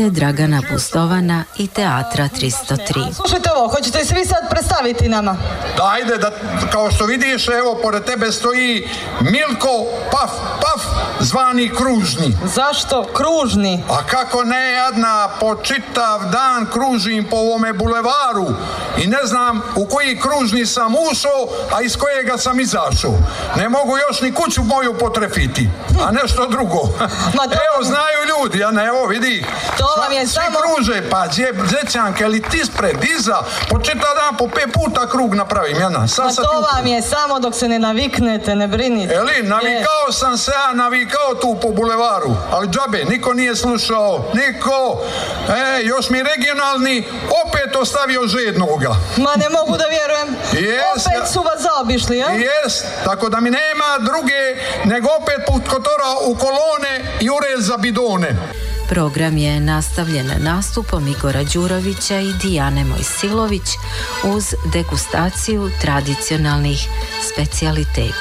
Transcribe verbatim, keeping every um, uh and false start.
te Dragana Pustovana i Teatra tristo tri. Slušajte ovo, hoćete se vi sad predstaviti nama? Da, ajde, da, kao što vidiš, evo, pored tebe stoji Milko Paf, Paf, zvani Kružni. Zašto Kružni? A kako ne, jadna, po čitav dan kružim po ovome bulevaru i ne znam u koji kružni sam ušao, a iz kojega sam izašao. Ne mogu još ni kuću moju potrefiti, a nešto drugo. Ma to... Evo, znaju ljudi, a ne, evo, vidi. To vam je Svi samo... kruže, pa djećanke, ali ti spred, iza, po čitav dan, po pet puta krug napravim, jedna. Sa, Ma sa to vam je samo dok se ne naviknete, ne brinite. Eli, navikao je. sam se, ja navikao tu po bulevaru, ali džabe, niko nije slušao, niko. E, još mi regionalni opet ostavio žednoga. Ma ne mogu da vjerujem. Yes, opet su vas zaobišli, ja? Jes, tako da mi nema druge nego opet put kotora u kolone i urez za bidone. Program je nastavljen nastupom Igora Đurovića i Dijane Mojsilović uz degustaciju tradicionalnih specijaliteta.